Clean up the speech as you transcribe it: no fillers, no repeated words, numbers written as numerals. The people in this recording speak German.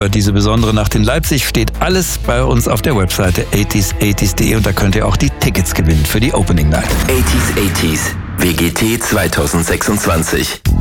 Diese besondere Nacht in Leipzig steht alles bei uns auf der Webseite 80s80s.de und da könnt ihr auch die Tickets gewinnen für die Opening Night. 80s WGT 2026.